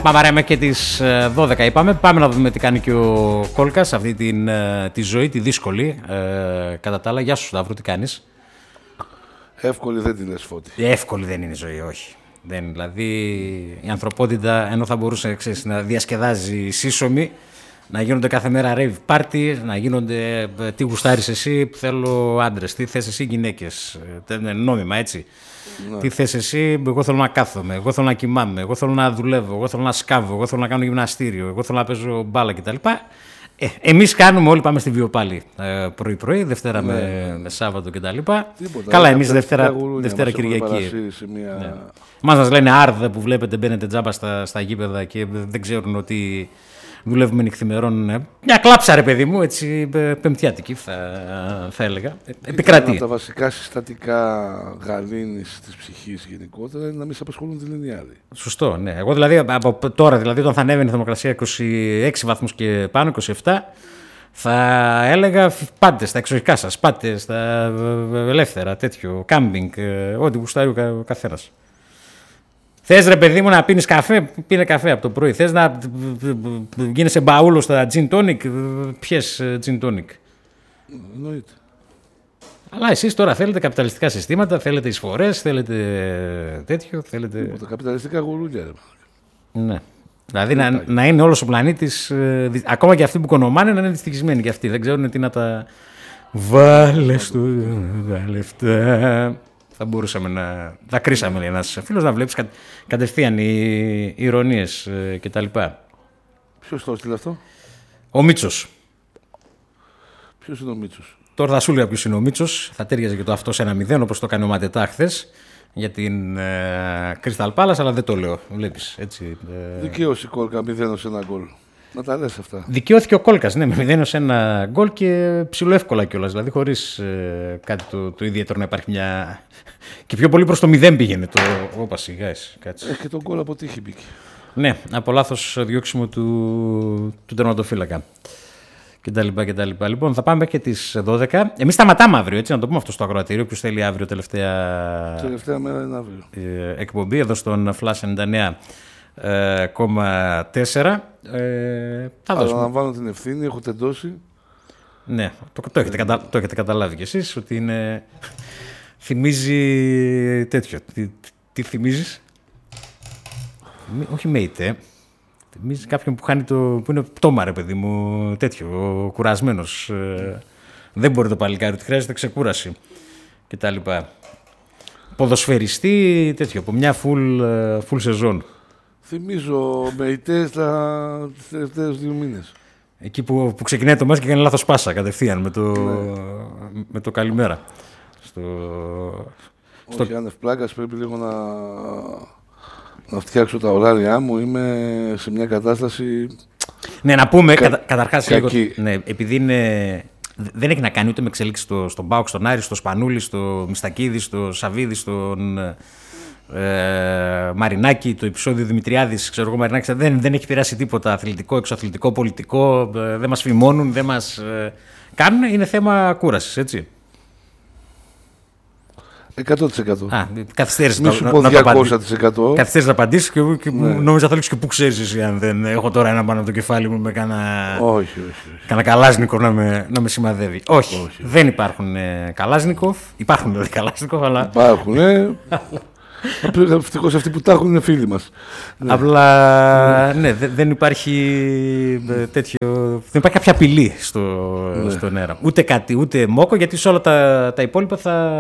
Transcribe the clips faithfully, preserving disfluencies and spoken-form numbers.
πάμε μέχρι και τις δώδεκα είπαμε. Πάμε να δούμε τι κάνει και ο Κόλκας αυτή την, τη ζωή, τη δύσκολη. Ε, κατά τα άλλα, γεια σου Σταύρο, τι κάνεις? Εύκολη δεν την λες, Φώτη. Εύκολη δεν είναι η ζωή, όχι. Δεν, δηλαδή η ανθρωπότητα, ενώ θα μπορούσε ξέρεις, να διασκεδάζει σύσσωμη, να γίνονται κάθε μέρα rave party, να γίνονται τι γουστάρεις εσύ, που θέλω άντρες, τι θες εσύ γυναίκες, νόμιμα έτσι. Ναι. Τι θες εσύ, εγώ θέλω να κάθομαι, εγώ θέλω να κοιμάμαι, εγώ θέλω να δουλεύω, εγώ θέλω να σκάβω, εγώ θέλω να κάνω γυμναστήριο, εγώ θέλω να παίζω μπάλα κτλ. Ε, εμείς κάνουμε, όλοι πάμε στη Βιοπάλη ε, πρωί-πρωί, Δευτέρα ναι. με, με Σάββατο κτλ. Καλά, εμείς Δευτέρα, Δευτέρα Κυριακή. Μια... Ναι. Μας μας λένε άρδα που βλέπετε, μπαίνετε τζάμπα στα, στα γήπεδα και δεν ξέρουν ότι δουλεύουμε νυχθημερών. Μια κλάψα, ρε παιδί μου, έτσι πεμπτιάτικη θα, θα έλεγα. Επικρατεί. Τα βασικά συστατικά γαλήνης της ψυχής γενικότερα είναι να μην σε απασχολούν την Λινιάδη. Σωστό, ναι. Εγώ δηλαδή από τώρα, δηλαδή όταν θα ανέβαινε η θερμοκρασία είκοσι έξι βαθμούς και πάνω, είκοσι επτά, θα έλεγα πάτε στα εξοχικά σας, πάτε στα ελεύθερα, τέτοιο, κάμπινγκ, ό,τι γουστάρει ο καθένας. Θες ρε παιδί μου να πίνεις καφέ, πίνε καφέ από το πρωί. Θες να γίνεσαι μπαούλο στα gin tonic, πιες gin tonic. Εννοείται. Αλλά εσείς τώρα θέλετε καπιταλιστικά συστήματα, θέλετε εισφορές, θέλετε τέτοιο, θέλετε... Τα καπιταλιστικά γουρούλια ρε. Ναι. Δηλαδή να, να είναι όλος ο πλανήτης, ε, ακόμα και αυτοί που κονομάνε να είναι δυστυχισμένοι και αυτοί. Δεν ξέρουν τι να τα... Βάλε στο λεφτά... Θα μπορούσαμε να δακρύσαμε, λέει ένας φίλος, να βλέπεις κα, κατευθείαν οι, οι ηρωνίες ε, κτλ. Ποιος το έστειλε αυτό? Ο Μίτσος. Ποιος είναι ο Μίτσος? Τώρα θα σου λέω ποιος είναι ο Μίτσος. Θα τέριαζε και το αυτό σε ένα μηδέν, όπως το έκανε ο Ματετά χθες για την ε, Crystal Palace, αλλά δεν το λέω. Βλέπεις, έτσι. Ε... Δικαίωσε η Κόλκα μηδέν σε ένα γκολ. Να τα λες αυτά. Δικαιώθηκε ο Κόλκας, ναι, με μηδέν σε ένα γκολ και ψιλοεύκολα κιόλας. Δηλαδή χωρίς ε, κάτι το, το ιδιαίτερο να υπάρχει μια. Και πιο πολύ προς το μηδέν πήγαινε το. Όπα, σιγά, Έχει και τον γκολ από τύχη μπήκε. Ναι, από λάθος διώξιμο του, του τερματοφύλακα. Κτλ, κτλ. Λοιπόν, θα πάμε και τις δώδεκα. Εμείς σταματάμε αύριο, έτσι, να το πούμε αυτό στο ακροατήριο. Ποιος θέλει αύριο, τελευταία. Τελευταία μέρα είναι αύριο. Ε, εκπομπή εδώ στον Flash ενενήντα εννέα κόμμα τέσσερα. Ε, θα δώσουμε. Αναλαμβάνω την ευθύνη, έχω τεντώσει. Ναι, το, το, έχετε, κατα, το έχετε καταλάβει κι εσείς ότι είναι. Θυμίζει τέτοιο. Τι, τι θυμίζεις? Όχι με ητέ. Θυμίζει κάποιον που, χάνει το, που είναι πτώμα, ρε παιδί μου, τέτοιο, κουρασμένος. Ε, δεν μπορεί το παλικάρι, ότι χρειάζεται ξεκούραση κτλ. Ποδοσφαιριστή, τέτοιο, από μια full, full σεζόν. Θυμίζω με ητές τα τελευταίους δύο μήνες. Εκεί που, που ξεκινάει το μάτς και κάνει λάθος πάσα κατευθείαν με το, ναι. με το καλημέρα. Στο, όχι, στο... άνευ πλάκας, πρέπει λίγο να, να φτιάξω τα ωράρια μου. Είμαι σε μια κατάσταση. Ναι, να πούμε Κα... κατα, καταρχάς λίγο. Ναι, επειδή είναι, δεν έχει να κάνει ούτε με εξελίξεις στο, στον Πάοκ, στον Άρη, στο Σπανούλη, στο Μιστακίδη, στο Σαββίδη, στον ε, Μαρινάκη, το επεισόδιο Δημητριάδης. Ξέρω εγώ, Μαρινάκη, δεν, δεν έχει πειράσει τίποτα αθλητικό, εξωαθλητικό, πολιτικό. Ε, δεν μας φημώνουν, δεν μας ε, κάνουν. Είναι θέμα κούρασης, έτσι. εκατό τοις εκατό. Α, καθυστέρησε να, να, να, καθυστέρησε να απαντήσεις και, και ναι. Νόμιζα θα λέξεις και πού ξέρεις εσύ αν δεν έχω τώρα ένα πάνω από το κεφάλι μου με κάνα, όχι, όχι, όχι. κάνα καλάζνικο να με, να με σημαδεύει. Όχι, όχι, όχι. Δεν υπάρχουν ε, καλάζνικοφ. Υπάρχουν δηλαδή καλάζνικοφ, αλλά... Υπάρχουν, ε. Ευτυχώς αυτοί που τα έχουν είναι φίλοι μας. Απλά ναι, δε, δεν υπάρχει ε, τέτοιο. Δεν υπάρχει κάποια απειλή στο, ναι. στον αέρα. Ούτε κάτι, ούτε μόκο, γιατί σε όλα τα, τα υπόλοιπα θα,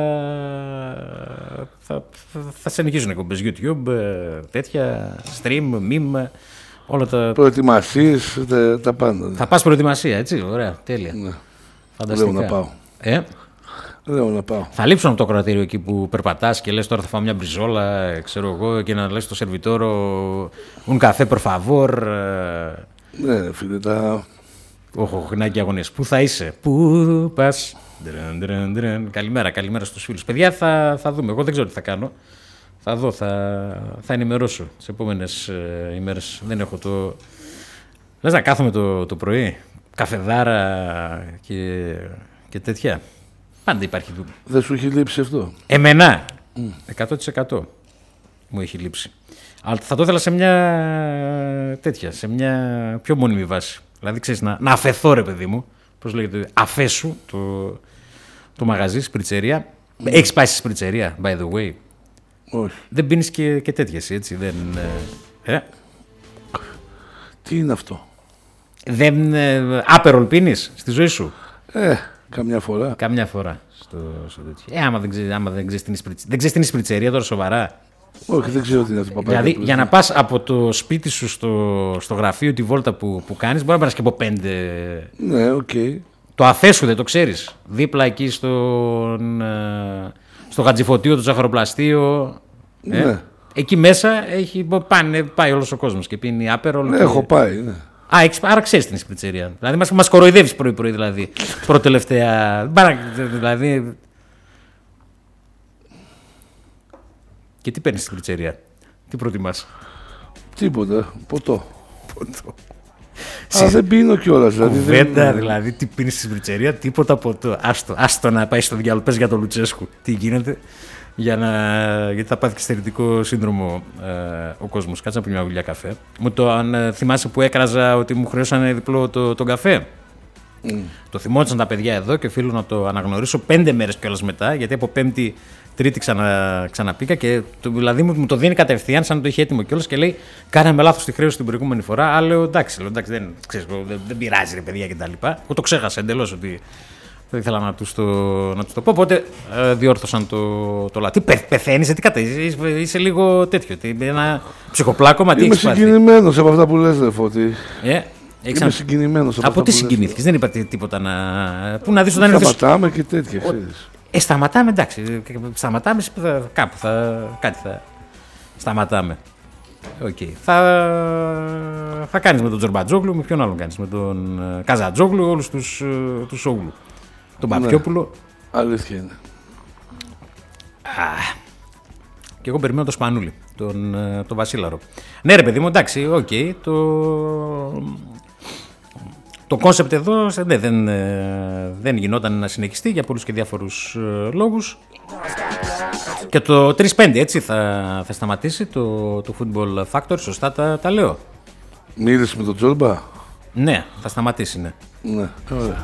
θα, θα συνεχίζουν εκπομπές YouTube, τέτοια, stream, meme, όλα τα. Προετοιμασίες, τα, τα πάντα. Θα πας προετοιμασία, έτσι, ωραία, τέλεια. Ναι. Φανταστικά. Λέω να πάω. Ε? Λέω να πάω. Θα λείψουν από το ακροατήριο εκεί που περπατάς και λες τώρα θα φάω μια μπριζόλα, ξέρω εγώ, και να λες στο σερβιτόρο un café por favor. Ναι, φίλε, τα. Όχι, χνάκι αγωνίες. Πού θα είσαι, πού πας. Ντρεν, ντρεν, ντρεν. Καλημέρα, καλημέρα στους φίλους. Παιδιά, θα, θα δούμε. Εγώ δεν ξέρω τι θα κάνω. Θα δω, θα, θα ενημερώσω τις επόμενες ε, ημέρες. Δεν έχω το. Λες να κάθομαι το, το πρωί, καφεδάρα και, και τέτοια. Πάντα υπάρχει δουλειά. Δεν σου έχει λείψει αυτό? Εμένα, mm. εκατό τοις εκατό. μου έχει λείψει. Αλλά θα το ήθελα σε μια τέτοια, σε μια πιο μόνιμη βάση. Δηλαδή, ξέρεις, να, να αφαιθώ, ρε παιδί μου, πώς λέγεται, αφέσου το, το μαγαζί, σπριτσερία. Mm. Έχεις πάει στη σπριτσερία, by the way? Όχι. Δεν πίνεις και, και τέτοιες, έτσι, δεν... Ε? Τι είναι αυτό? Δεν... Ε, άπερολ πίνεις στη ζωή σου? Ε, καμιά φορά. Καμιά φορά. Στο, στο τέτοιο. Ε, άμα δεν ξέρεις, άμα δεν ξέρεις την σπριτσερία. Δεν ξέρεις την σπριτσερία τώρα, σοβαρά? Όχι, δεν ξέρω τι είναι αυτό που Δηλαδή, για να πας από το σπίτι σου στο, στο γραφείο, τη βόλτα που, που κάνεις, μπορεί να πας και από πέντε. Ναι, οκ. Okay. Το αφέσου δεν το ξέρεις? Δίπλα εκεί στο, στο Χατζηφωτίο, το Ζαχαροπλαστείο. Ναι. Ε? Εκεί μέσα έχει, πάνε, πάει όλος ο κόσμος και πίνει άπερο. Ναι, και... έχω πάει, ναι. Α, έχεις, άρα ξέρεις την σπριτσερία. Δηλαδή, μας, μας κοροϊδεύεις πρωί-πρωί, δηλαδή. Προτελευταία. Δηλαδή. Και τι παίρνεις στην σπριτσερία? Τι προτιμάς? Τίποτα, ποτό. Ποτό. Α, δεν πίνω κιόλας. Δηλαδή, Κουβέντα, δεν... δηλαδή, τι πίνεις στη σπριτσερία, τίποτα ποτό. Άστο, άστο να πάει στο διάλογο, πες για τον Λουτσέσκου. Τι γίνεται, για να... γιατί θα πάθει και στερητικό σύνδρομο ε, ο κόσμος. Κάτσε να πει μια γουλιά καφέ. Μου το αν ε, θυμάσαι που έκραζα ότι μου χρεώσανε διπλό το, τον καφέ. Mm. Το θυμόντουσαν τα παιδιά εδώ και οφείλω να το αναγνωρίσω πέντε μέρες κιόλας μετά, γιατί από Πέμπτη Τρίτη ξανα, ξαναπήκα και το, δηλαδή μου, μου το δίνει κατευθείαν, σαν να το είχε έτοιμο κιόλας και λέει: κάναμε λάθος τη χρέωση την προηγούμενη φορά. Αλλά λέω: εντάξει, λέω, εντάξει δεν, ξέρεις, δεν, δεν πειράζει, ρε παιδιά κτλ. Εγώ το ξέχασα εντελώς ότι δεν ήθελα να τους το, να τους το πω. Οπότε ε, διόρθωσαν το, το λάθος. Τι πεθαίνεις, τι κατά, είσαι, είσαι λίγο τέτοιο. Τι, ένα ψυχοπλάκωμα, τι Είμαι συγκινημένος από αυτά που λες, δε Φώτη. Yeah. Είμαι σαν... συγκινημένος από, από αυτά τι συγκινήθηκες, δεν είπα τίποτα να. Πού να δεις όταν έρθεις. Σταματάμε και τέτοια, ξέρεις. Ε, σταματάμε, εντάξει. Σταματάμε, κάπου θα, κάτι θα σταματάμε. Okay. Θα, θα κάνεις με τον Τζορμπατζόγλου, με ποιον άλλον κάνεις, με τον Καζατζόγλου, όλους τους, τους Σόγλου. Τον Παπιόπουλο. Ναι, αλήθεια είναι. Α, και εγώ περιμένω το Σπανούλη, τον, τον Βασίλαρο. Ναι ρε παιδί μου, εντάξει, οκ, okay, το... Το κόνσεπτ εδώ ναι, δεν, δεν γινόταν να συνεχιστεί για πολλούς και διάφορους ε, λόγους. Και το τρία πέντε έτσι θα, θα σταματήσει το, το Football Factor, σωστά τα, τα λέω? Μίλησες με τον Τζόρμπα? Ναι, θα σταματήσει, ναι. Ναι, ωραία.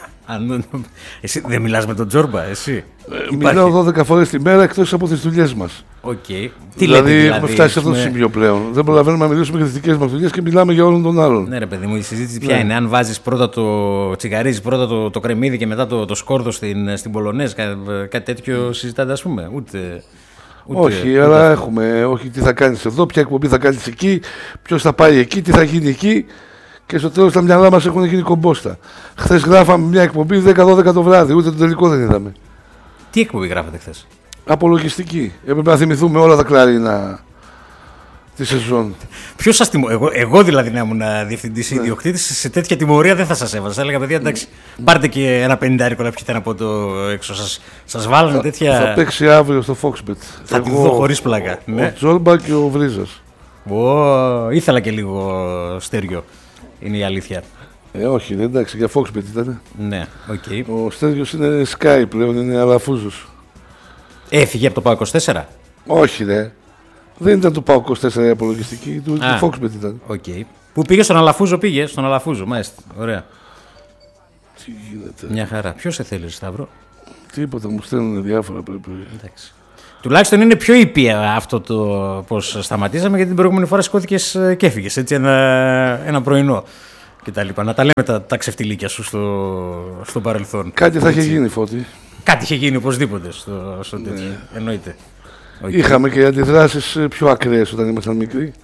Εσύ δεν μιλάς με τον Τζόρμπα, εσύ? Ε, μιλάω δώδεκα φορές τη μέρα εκτός από τις δουλειές μας. Okay. Τι δηλαδή, λέτε, δηλαδή έχουμε φτάσει σε αυτό το σημείο πλέον. Δεν προλαβαίνουμε να μιλήσουμε για τις δικές μας δουλειές και μιλάμε για όλων των άλλων. Ναι, ρε παιδί μου, η συζήτηση ποια ναι. είναι? Αν βάζεις πρώτα το τσιγαρίζεις πρώτα το, το κρεμμύδι και μετά το, το σκόρδο στην, στην Πολωνέζ, κάτι, κάτι τέτοιο mm. συζητάτε, ας πούμε? Ούτε. Ούτε, όχι, ούτε αλλά αυτό. Έχουμε. Όχι, τι θα κάνεις εδώ, ποια εκπομπή θα κάνεις εκεί, ποιος θα πάει εκεί, τι θα γίνει εκεί. Και στο τέλος τα μυαλά μας έχουν γίνει κομπόστα. Χθες γράφαμε μια εκπομπή δέκα δώδεκα το βράδυ, ούτε το τελικό δεν είδαμε. Τι εκπομπή γράφατε χθες? Απολογιστική. Έπρεπε να θυμηθούμε όλα τα κλαρίνα τη σεζόν. Ποιος σας τιμωρεί? Εγώ, εγώ δηλαδή να ήμουν διευθυντής ή ιδιοκτήτης, σε τέτοια τιμωρία δεν θα σας έβαζα. Θα έλεγα παιδιά, εντάξει, πάρτε και ένα πενηντάρικο να πιείτε από το έξω. Σας, σας βάλανε θα, τέτοια. Θα παίξει αύριο στο Foxbet. Θα τη δω χωρίς πλάκα. Ο ναι. Τζόρμπα και ο Βρίζας. Ω, ήθελα και λίγο Στέργιο. Είναι η αλήθεια. Ε, όχι, εντάξει, για Foxbet ήταν. Ναι, οκ. Okay. Ο Στέργιος είναι Sky πλέον, είναι αλαφούζος. Έφυγε από το ΠΑΟ είκοσι τέσσερα? Όχι, ρε. Δεν ήταν το ΠΑΟ είκοσι τέσσερα η απολογιστική, του Foxbet ήταν. Okay. Πού πήγε? Στον Αλαφούζο πήγε, στον Αλαφούζο, μάλιστα. Ωραία. Τι γίνεται? Μια χαρά. Ποιος σε θέλει, Σταύρο? Τίποτα, μου στέλνουν διάφορα πρέπει. Εντάξει. Τουλάχιστον είναι πιο ήπια αυτό το πώς σταματήσαμε, γιατί την προηγούμενη φορά σηκώθηκες και έφυγες. Έτσι, ένα, ένα πρωινό και τα λοιπά. Να τα λέμε τα, τα ξεφτιλίκια σου στο, στο παρελθόν. Κάτι θα είχε γίνει, Φώτη. Κάτι είχε γίνει οπωσδήποτε στο, στο ναι. τέτοιο. Εννοείται. Okay. Είχαμε και αντιδράσεις πιο ακραίες όταν ήμασταν μικροί.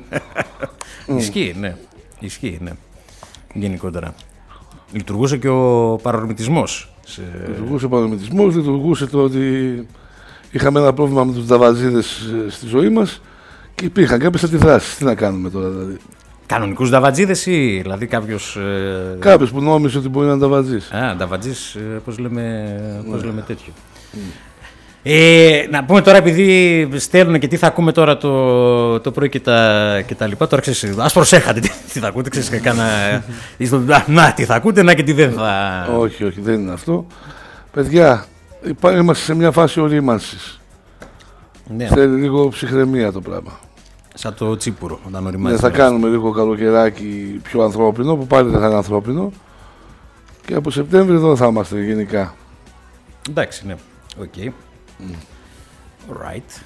Ισχύει, ναι. Ισχύει, ναι. Γενικότερα. Λειτουργούσε και ο παρορμητισμός. Σε... Λειτουργούσε ο παρορμητισμός, λειτουργούσε το ότι είχαμε ένα πρόβλημα με τους νταβατζίδες στη ζωή μας και υπήρχαν κάποιες αντιδράσεις. Τι να κάνουμε τώρα δηλαδή? Κανονικούς νταβατζίδες ή δηλαδή κάποιος... Ε... Κάποιος που νόμιζε ότι μπορεί να είναι νταβατζής. Α, νταβατζής, πώς λέμε, πώς ναι. λέμε τέτοιο. Mm. Ε, να πούμε τώρα, επειδή στέλνουν και τι θα ακούμε τώρα το, το πρωί και τα, και τα λοιπά. Τώρα ξέρεις, ας προσέχατε τι, τι θα ακούτε, ξέρεις, κάνα, να, τι θα ακούτε, να και τι δεν θα... Όχι, όχι, δεν είναι αυτό. Παιδιά, είμαστε σε μια φάση ορίμανσης. Ναι. Θέλει λίγο ψυχραιμία το πράγμα. Σαν το τσίπουρο, όταν οριμάζει. Ναι, θα κάνουμε λίγο καλοκαιράκι πιο ανθρώπινο, που πάλι δεν θα είναι ανθρώπινο. Και από Σεπτέμβριο εδώ θα είμαστε γενικά. Εντάξει, ναι. Οκ. Okay. Mm. Right.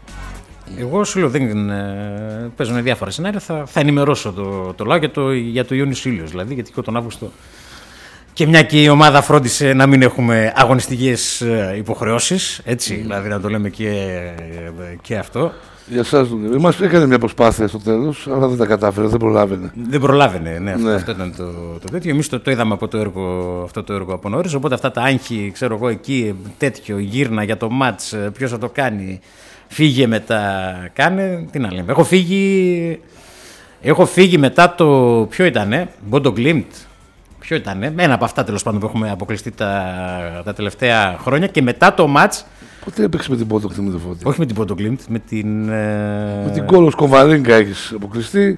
Εγώ σου λέω, δεν ε, παίζουν διάφορα σενάρια. Θα, θα ενημερώσω το, το λαό για το, για το Ιόνιος Ήλιος. Δηλαδή, γιατί έχω τον Αύγουστο. Και μια και η ομάδα φρόντισε να μην έχουμε αγωνιστικές υποχρεώσεις. Έτσι, mm. δηλαδή να το λέμε και, και αυτό. Για εσάς δουλεύει. Μας έκανε μια προσπάθεια στο τέλος, αλλά δεν τα κατάφερε, δεν προλάβαινε. Δεν προλάβαινε, ναι. Αυτό, ναι. αυτό ήταν το, το τέτοιο. Εμείς το, το είδαμε από το έργο, αυτό το έργο από νωρίς. Οπότε αυτά τα άγχη, ξέρω εγώ, εκεί, τέτοιο, γύρνα για το μάτς, ποιος θα το κάνει, φύγε μετά, κάνε. Τι να λέμε. Έχω φύγει, έχω φύγει μετά το. Ποιο ήτανε, Bodo Glimt. Ποιο ήτανε, ένα από αυτά τέλος πάντων που έχουμε αποκλειστεί τα, τα τελευταία χρόνια και μετά το μάτς. Πότε έπαιξε με την Bodo Glimt, Φώτη? Όχι με την Bodo Glimt, με την. Με την Κόλος Κοβαρίνκα έχεις αποκλειστεί.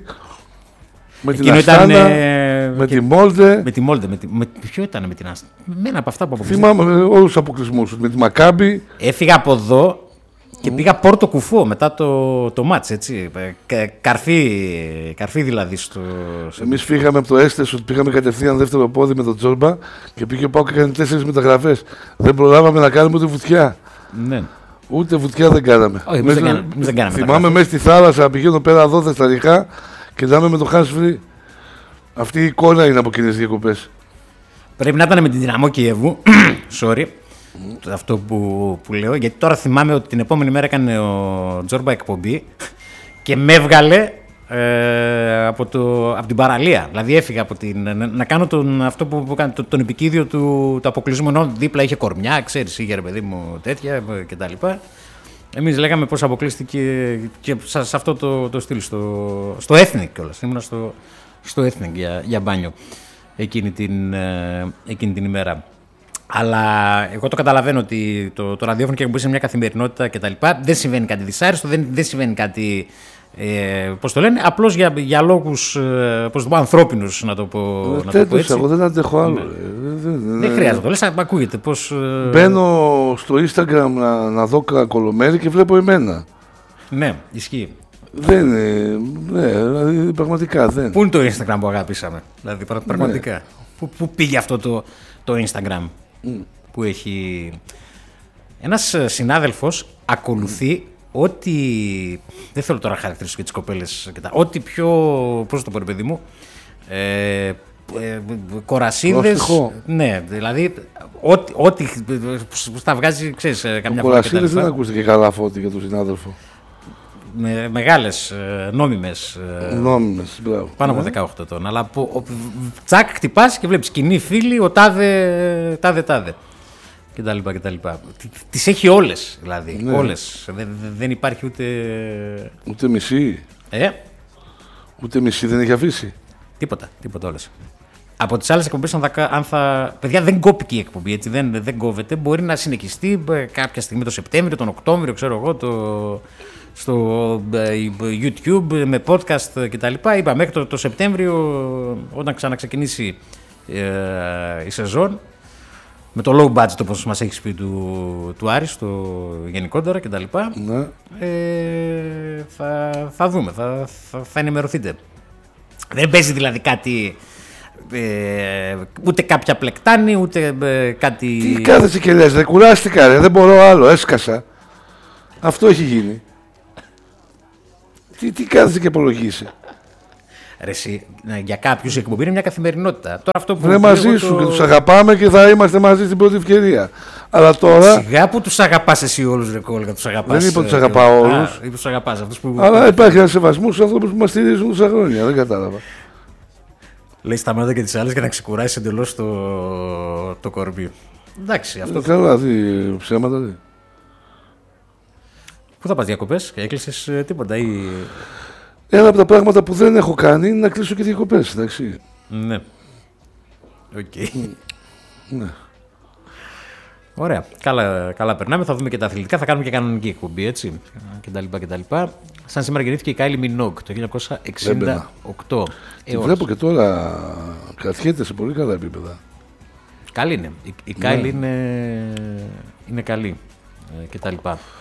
Με την Αστάνα, ήταν, με και, τη Μόλτε. Με τη Μόλτε. Με, τη, με, ποιο ήταν με την Αστάνα? Με ένα από αυτά που αποκλειστεί. Θυμάμαι όλους τους αποκλεισμούς. Με τη Μακάμπι. Έφυγα από εδώ και mm. πήγα Πόρτο Κουφό μετά το, το μάτς, έτσι. Καρφί, καρφί δηλαδή στο. Εμείς φύγαμε από το Έστες, ότι πήγαμε κατευθείαν δεύτερο πόδι με τον Τζόρμπα και πήγε πάω και έκανε τέσσερις μεταγραφές. Δεν προλάβαμε να κάνουμε ούτε βουτιά. Ναι. Ούτε βουτιά δεν κάναμε. Όχι, εμείς δεν, δεν κάναμε. Θυμάμαι μέσα στη θάλασσα, πηγαίνω πέρα δώδεκα στα ριχά και δάμε με το Χάσφρι. Αυτή η εικόνα είναι από εκείνες τις διακοπές. Πρέπει να ήταν με την Δυναμό Κιέβου. Sorry. Mm. Αυτό που, που λέω. Γιατί τώρα θυμάμαι ότι την επόμενη μέρα έκανε ο Τζόρμπα εκπομπή και με έβγαλε ε, από, το, από την παραλία. Δηλαδή έφυγα από την. Να, να κάνω τον, αυτό που, που κάνει, τον, τον επικίδιο του, του αποκλεισμού. Ενώ δίπλα είχε κορμιά, ξέρεις, είχε ρε παιδί μου τέτοια κτλ. Εμείς λέγαμε πώς αποκλείστηκε και σε, σε αυτό το, το στυλ, στο, στο Ethnic κιόλας. Ήμουνα στο, στο Ethnic για, για μπάνιο εκείνη την, εκείνη την ημέρα. Αλλά εγώ το καταλαβαίνω ότι το, το ραδιόφωνο και εκπομπή είναι μια καθημερινότητα κτλ. Δεν συμβαίνει κάτι δυσάρεστο, δεν, δεν συμβαίνει κάτι. Ε, πώς το λένε, απλώς για, για λόγους ε, πώς το πω, ανθρώπινους, να το πω, να το πω έτσι. Εγώ δεν αντέχω άλλο. Ναι. Δεν, δεν, δεν χρειάζεται, το λες, ακούγεται πώς. Ε... Μπαίνω στο Instagram να, να δω κολομέρι και βλέπω εμένα. Ναι, ισχύει. Δεν είναι, ναι, δηλαδή πραγματικά δεν. Πού είναι το Instagram που αγαπήσαμε, δηλαδή πραγματικά. Ναι. Πού, πού πήγε αυτό το, το Instagram mm. που έχει. Ένας συνάδελφος ακολουθεί ό,τι. Δεν θέλω τώρα να χαρακτηρίσω και τις κοπέλες. Ό,τι πιο. Πώς το πω, ρε παιδί μου. Ε, ε, κορασίδες. Ναι, δηλαδή. Ό,τι. ό,τι που τα βγάζει, ξέρεις, καμιά φορά. Κορασίδες δεν ακούστηκε καλά, Φώτη, για τον συνάδελφο. Με μεγάλες, νόμιμες. Νόμιμες, μπράβο. Πάνω από δεκαοκτώ ετών. Αλλά που, τσακ, χτυπάς και βλέπεις κοινή φίλη, ο τάδε, τάδε, τάδε. Κτλ. κτλ. Τις έχει όλες, δηλαδή. Ναι. Όλες. Δεν, δεν υπάρχει ούτε. Ούτε μισή. Ε? Ούτε μισή δεν έχει αφήσει. Τίποτα, τίποτα όλες. Από τις άλλες εκπομπές, αν θα, αν θα. Παιδιά, δεν κόπηκε η εκπομπή, έτσι. Δεν, δεν κόβεται. Μπορεί να συνεχιστεί κάποια στιγμή το Σεπτέμβριο, τον Οκτώβριο, ξέρω εγώ, το. Στο YouTube με podcast κτλ. Είπα μέχρι το, το Σεπτέμβριο, όταν ξαναξεκινήσει ε, η σεζόν, με το low budget όπως μας έχει πει του, του Άρης, το γενικότερα κτλ. Ναι. Ε, θα, θα δούμε, θα, θα, θα ενημερωθείτε. Δεν παίζει δηλαδή κάτι, ε, ούτε κάποια πλεκτάνη, ούτε ε, κάτι. Τι κάθεσαι και λες, δεν κουράστηκα, ρε, δεν μπορώ άλλο, έσκασα. Αυτό έχει γίνει. Τι, τι κάθεσαι και απολογείσαι. Ρε εσύ, για κάποιους η εκπομπή είναι μια καθημερινότητα. Τώρα αυτό που είναι μαζί σου το... και τους αγαπάμε και θα είμαστε μαζί στην πρώτη ευκαιρία. Αλλά τώρα. Σιγά που τους αγαπάς εσύ όλους, ρε κόλγα, τους αγαπάς. Δεν είπα ότι τους αγαπάω όλους. Είπα τους αγαπάς, αυτούς που... Αλλά υπάρχει ένα σεβασμό στους ανθρώπους που μας στηρίζουν τόσα χρόνια. Δεν κατάλαβα. Λέει σταμάτα και τις άλλες και να ξεκουράσεις εντελώς το, το κορμί. Εντάξει, αυτό. Ε, καλά, τι ψέματα, τι. Πού θα πας διακοπές, έκλεισες ε, τίποτα ή. Ένα από τα πράγματα που δεν έχω κάνει είναι να κλείσω και διακοπές, εντάξει. Ναι. Οκ. Okay. Ναι. Ωραία. Καλά, καλά περνάμε. Θα δούμε και τα αθλητικά. Θα κάνουμε και κανονική εκπομπή, έτσι. Κτλ. κτλ. Σαν σήμερα γεννήθηκε η Κάιλι Μινόγκ το χίλια εννιακόσια εξήντα οκτώ. Τη βλέπω και τώρα κρατιέται σε πολύ καλά επίπεδα. Καλή είναι. Η, η Κάιλι ναι. είναι, είναι καλή. Ε, κτλ.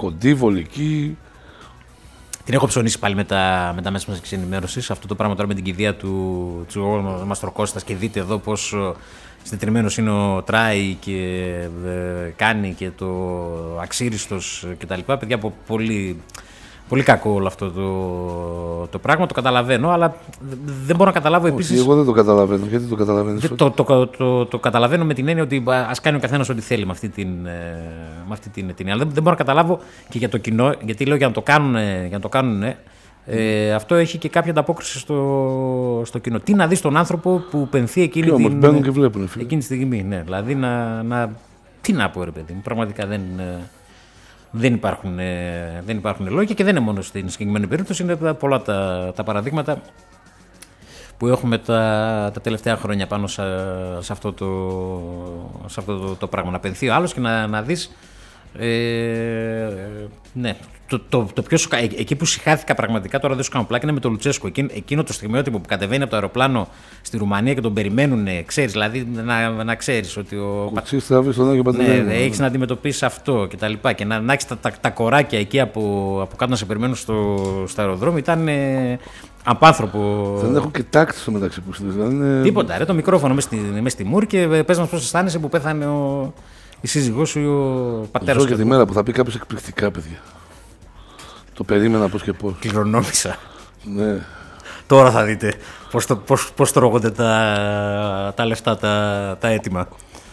κοντή, βολική. Την έχω ψωνίσει πάλι με τα, με τα μέσα μας ενημέρωσης. Αυτό το πράγμα τώρα με την κηδεία του Τζογόλου Μαστροκώστας και δείτε εδώ πόσο συντετριμμένος είναι ο Τράι και ε, κάνει και το αξίριστος κτλ. Παιδιά, από πολύ, πολύ κακό όλο αυτό το, το πράγμα. Το καταλαβαίνω, αλλά δεν μπορώ να καταλάβω επίσης. Εγώ δεν το καταλαβαίνω. Γιατί το καταλαβαίνεις? Το, το, το, το, το καταλαβαίνω με την έννοια ότι ας κάνει ο καθένας ό,τι θέλει με αυτή την, με αυτή την, την αλλά δεν, δεν μπορώ να καταλάβω και για το κοινό, γιατί λέω για να το κάνουν, για να το κάνουν ε, αυτό έχει και κάποια ανταπόκριση στο, στο κοινό. Τι να δεις τον άνθρωπο που πενθεί εκείνη, και όμως, την, και βλέπουν, εκείνη τη στιγμή. Ναι, δηλαδή να, να, τι να πω ρε παιδί μου, πραγματικά δεν... Δεν υπάρχουν, δεν υπάρχουν λόγια και δεν είναι μόνο στην συγκεκριμένη περίπτωση, είναι πολλά τα, τα παραδείγματα που έχουμε τα, τα τελευταία χρόνια πάνω σε, σε αυτό, το, σε αυτό το, το πράγμα. Να πενθεί ο άλλος και να, να δεις ε, ναι, το, το, το πιο σοκα... εκεί που συχάθηκα πραγματικά, τώρα δεν σου κάνω πλάκα, είναι με τον Λουτσέσκο. Εκείνο, εκείνο το στιγμιότυπο που κατεβαίνει από το αεροπλάνο στη Ρουμανία και τον περιμένουν, ξέρεις, δηλαδή να, να ξέρεις ότι ο Κουτσίς τραβείς τον Άγιο Πατριδένιο. Ναι, έχεις να αντιμετωπίσεις αυτό και τα λοιπά και να, να έχεις τα, τα, τα κοράκια εκεί από, από κάτω να σε περιμένουν στο, στο αεροδρόμιο, ήταν ε, απάνθρωπο. Δεν έχω και τάκτη στο μεταξύ που δηλαδή είναι... Τίποτα, ρε, το μικρόφωνο μες στη, μες στη μούρ και πες μας πώς αισθάνεσαι που πέθανε ο, η σύζυγός σου ή ο πατέρας σου. Ζω και τη μέρα που θα πει κάποιος εκπληκτικά, παιδιά. Το περίμενα πώς και πώς. Κληρονόμησα. Ναι. Τώρα θα δείτε πώς, το, πώς, πώς τρώγονται τα, τα λεφτά, τα, τα έτοιμα.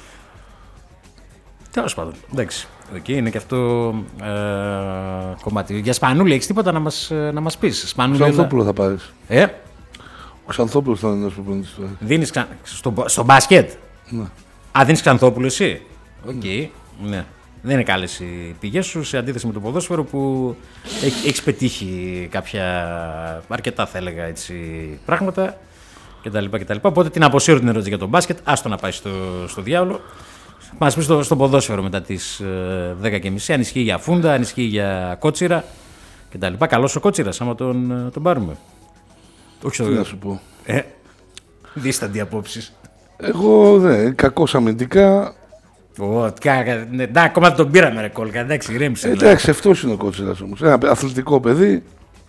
Τέλος πάντων, εντάξει. Okay, είναι και αυτό ε, κομμάτι. Για Σπανούλη έχεις τίποτα να μας, να μας πεις? Ο Ξανθόπουλο θα πάρεις. Ε? Ο Ξανθόπουλος θα είναι ένας προπονητής του. Δίνεις ξα... στο, στο μπάσκετ. Ναι. Α, δίνεις Ξανθόπουλο εσύ. Οκ. Okay. Ναι. ναι. Δεν είναι καλές οι πηγές σου σε αντίθεση με το ποδόσφαιρο που έχεις πετύχει κάποια αρκετά θα έλεγα έτσι πράγματα κτλ. Οπότε την αποσύρω την ερώτηση για τον μπάσκετ, άστο να πάει στο, στο διάολο. Μας πεις στο, στο ποδόσφαιρο μετά τις ε, δέκα και μισή, αν ισχύει για Φούντα, αν ισχύει για Κότσιρα κτλ. Καλός ο Κότσιρας, άμα τον, τον πάρουμε. Όχι στο... Τι να σου πω. Ε, δίστανται απόψεις. Εγώ δεν, κακός αμυντικά. Oh, ναι, ακόμα δεν τον πήραμε ρε κόλκα, εντάξει, ρέμισε. Εντάξει, αυτός είναι ο Κότσιρας όμως. Ένα αθλητικό παιδί,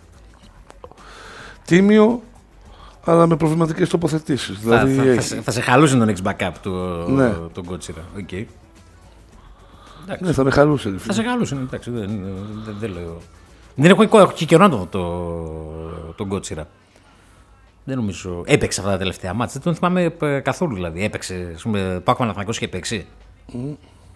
τίμιο, αλλά με προβληματικές τοποθετήσεις. Θα, δηλαδή θα, έχει... θα, θα σε χαλούσε τον ex backup του, ναι. τον Κότσιρα. Okay. Ναι, θα με χαλούσε. Ρε, θα σε χαλούσε, εντάξει, δεν, δεν, δεν λέω. Δεν έχω, έχω και καιρό να το, το, τον Κότσιρα. Δεν νομίζω. Έπαιξε αυτά τα τελευταία μάτια. Δεν τον θυμάμαι καθόλου δηλαδή. Έπαιξε. Πάω Παναθηναϊκός και παίξει. Mm.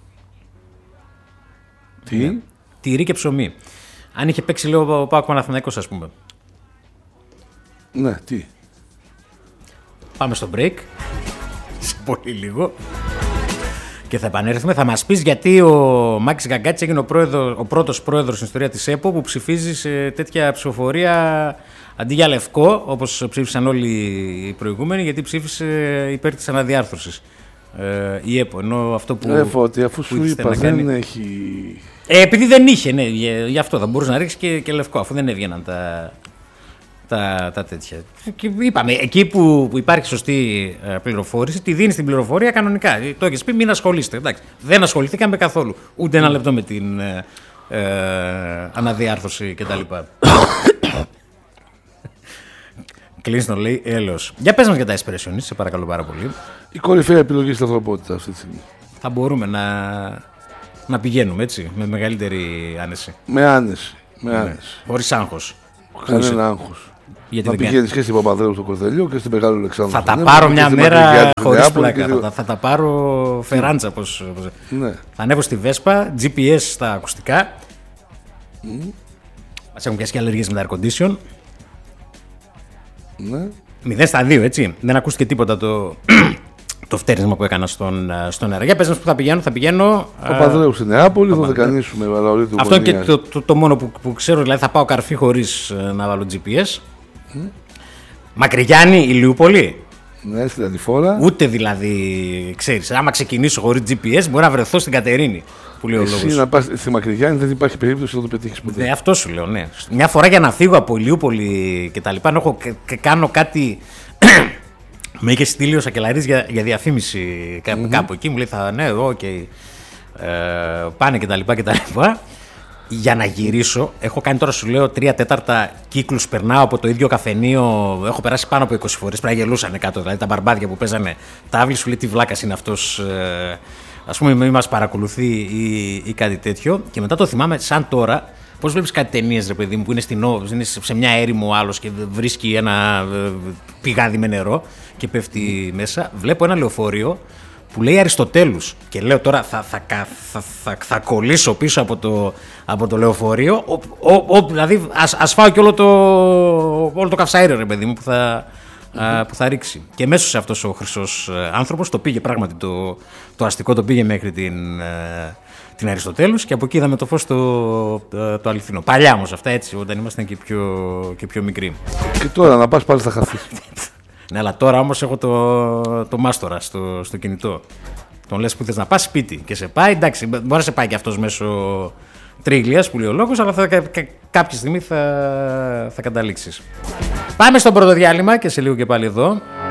Τι? Ναι. Τυρί και ψωμί. Αν είχε παίξει, λέω, ο Πάοκ Παναθηναϊκός, ας πούμε. Ναι, τι. Πάμε στο break. Σε πολύ λίγο. Και θα επανέλθουμε. Θα μας πεις γιατί ο Μάκης Γκαγκάτσης έγινε ο, πρόεδρο, ο πρώτος πρόεδρος στην ιστορία της ΕΠΟ που ψηφίζει σε τέτοια ψηφοφορία αντί για λευκό, όπως ψήφισαν όλοι οι προηγούμενοι, γιατί ψήφισε υπέρ της αναδιάρθρωσης. Ε, η ΕΠΟ, ενώ αυτό που. Ε, φώτη, αφού σου είπα, δεν κάνει... έχει. Ε, επειδή δεν είχε, ναι, γι' αυτό θα μπορούσε να ρίξει και, και λευκό, αφού δεν έβγαιναν τα, τα, τα τέτοια. Και είπαμε, εκεί που, που υπάρχει σωστή πληροφόρηση, τη δίνει την πληροφορία κανονικά. Το έχεις πει, μην ασχολείστε. Εντάξει. Δεν ασχοληθήκαμε καθόλου. Ούτε ένα λεπτό με την ε, ε, αναδιάρθρωση κτλ. Κλείστον λέει έλεος. Για πες μας για τα εσπρέσιονι, σε παρακαλώ πάρα πολύ. Η κορυφαία επιλογή στην ανθρωπότητα αυτή τη στιγμή. Θα μπορούμε να, να πηγαίνουμε έτσι, με μεγαλύτερη άνεση. Με άνεση. Με άνεση. Ναι. Χωρίς άγχος. Κανένα άγχος. Γιατί να πηγαίνεις και στην Παπαδρέου στο Κορδελιό και στην Μεγάλο Αλεξάνδρου. Θα τα πάρω μια μέρα χωρίς πλάκα. Θα, θα τα πάρω φεράντσα. Πώς, πώς. Ναι. Θα ανέβω στη Βέσπα, τζι πι ες στα ακουστικά. Mm. Μας έχουν πιάσει και αλλεργίες με τα air condition. Ναι. Μηδέν στα δύο, έτσι. Δεν ακούστηκε τίποτα το, το φτέρισμα που έκανα στον, στον αέρα. Για πες μας που θα πηγαίνω. Θα πηγαίνω. Παπαδρέου στη Νεάπολη, θα δεκανήσουμε βαλαωρί του. Αυτό είναι και το, το, το μόνο που, που ξέρω. Δηλαδή θα πάω καρφί χωρίς να βάλω τζι πι ες. Mm. Μακριγιάννη, Ηλιούπολη. Ναι, στην Αντιφόρα. Ούτε δηλαδή, ξέρεις, άμα ξεκινήσω χωρίς τζι πι ες, μπορεί να βρεθώ στην Κατερίνη. Που λέει ο λόγος. Εσύ να πας στη Μακριγιάννη δεν υπάρχει περίπτωση να το πετύχεις ποτέ. Ναι, αυτό σου λέω, ναι. Μια φορά για να φύγω από Ηλιούπολη και τα λοιπά, να έχω και κάνω κάτι. Με είχε στείλει ο Σακελαρής για, για διαφήμιση κάπου, mm-hmm. κάπου εκεί. Μου λέει, θα, ναι, οκ. Okay. Ε, πάνε και τα λοιπά και τα λοιπά. Για να γυρίσω, έχω κάνει τώρα, σου λέω, τρία τέταρτα κύκλους. Περνάω από το ίδιο καφενείο. Έχω περάσει πάνω από είκοσι φορές. Πρέπει να γελούσαν κάτω. Δηλαδή τα μπαρμπάδια που παίζανε τάβλη, σου λέει τι βλάκας είναι αυτός. Ε, ας πούμε, μη μας παρακολουθεί ή, ή κάτι τέτοιο. Και μετά το θυμάμαι, σαν τώρα, πώς βλέπεις κάτι ταινίες, ρε παιδί μου, που είναι, στην, είναι σε μια έρημο ο άλλος και βρίσκει ένα πηγάδι με νερό και πέφτει μέσα. Βλέπω ένα λεωφορείο που λέει Αριστοτέλους και λέω τώρα θα, θα, θα, θα, θα, θα κολλήσω πίσω από το, από το λεωφορείο, ο, ο, ο, δηλαδή ας, ας φάω και όλο το, όλο το καυσαέριο, ρε παιδί μου, που θα, mm-hmm. α, που θα ρίξει. Και μέσω σε αυτός ο χρυσός άνθρωπος το πήγε πράγματι το, το αστικό, το πήγε μέχρι την, την Αριστοτέλους και από εκεί είδαμε το φως το, το, το αληθινό. Παλιά όμως αυτά, έτσι, όταν ήμασταν και πιο, και πιο μικροί. Και τώρα να πας πάλι στα χαθή. Ναι, αλλά τώρα όμως έχω το, το μάστορα στο, στο κινητό. Τον λες που θες να πας σπίτι και σε πάει, εντάξει, μπορεί να σε πάει και αυτός μέσω τρίγλιας που λέει ο λόγος, αλλά θα, κα, κάποια στιγμή θα, θα καταλήξεις. Πάμε στο πρώτο διάλειμμα και σε λίγο και πάλι εδώ.